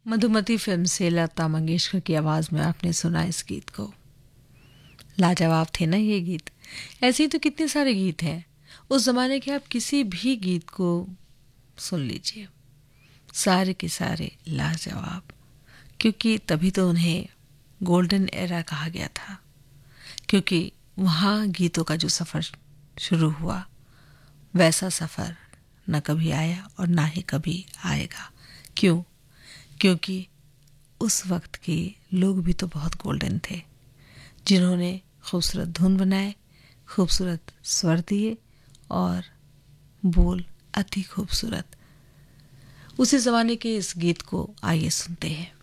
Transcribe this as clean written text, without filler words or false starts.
Madhumati film से लता मंगेशकर की आवाज़ में आपने सुना इस गीत को। लाजवाब थे ना ये गीत। ऐसे ही तो कितने सारे गीत हैं उस ज़माने के, आप किसी भी गीत को सुन लीजिए, सारे के सारे लाजवाब, क्योंकि तभी तो उन्हें गोल्डन एरा कहा गया था, क्योंकि वहाँ गीतों का जो सफ़र शुरू हुआ वैसा सफ़र न कभी आया और ना ही कभी आएगा। क्यों? क्योंकि उस वक्त के लोग भी तो बहुत गोल्डन थे, जिन्होंने खूबसूरत धुन बनाए, खूबसूरत स्वर दिए और बोल अति खूबसूरत। उसी ज़माने के इस गीत को आइए सुनते हैं।